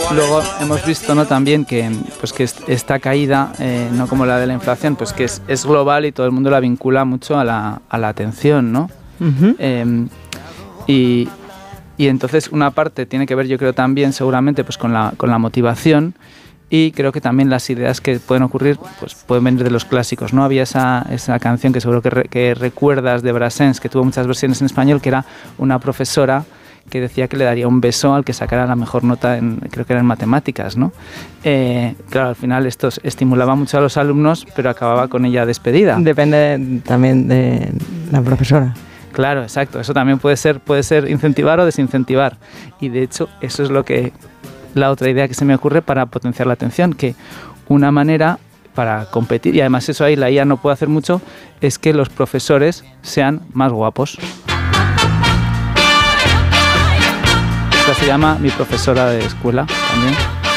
Luego hemos visto, ¿no?, también que, pues, que esta caída, no como la de la inflación, pues que es global y todo el mundo la vincula mucho a la atención, ¿no? Uh-huh. Y entonces una parte tiene que ver, yo creo, también seguramente pues con la motivación, y creo que también las ideas que pueden ocurrir pues pueden venir de los clásicos, ¿no? Había esa canción que seguro que recuerdas, de Brassens, que tuvo muchas versiones en español, que era una profesora que decía que le daría un beso al que sacara la mejor nota creo que era en matemáticas, ¿no? Claro, al final esto estimulaba mucho a los alumnos, pero acababa con ella despedida. Depende también de la profesora. Claro, exacto. Eso también puede ser incentivar o desincentivar. Y de hecho, eso es la otra idea que se me ocurre para potenciar la atención, que una manera para competir, y además eso ahí la IA no puede hacer mucho, es que los profesores sean más guapos. Esta se llama Mi profesora de escuela también.